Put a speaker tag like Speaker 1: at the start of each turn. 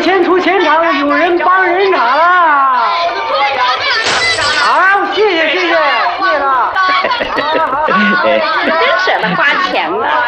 Speaker 1: 钱出钱场，有人帮人场了。好，谢谢了。
Speaker 2: 真舍得花钱了。